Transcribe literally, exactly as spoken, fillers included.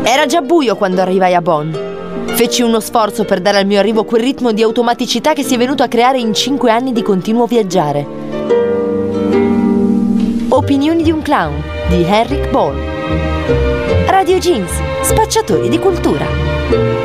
Era già buio quando arrivai a Bonn. Feci uno sforzo per dare al mio arrivo quel ritmo di automaticità che si è venuto a creare in cinque anni di continuo viaggiare. Opinioni di un clown di Henrik Ball. Radio Jeans, spacciatori di cultura.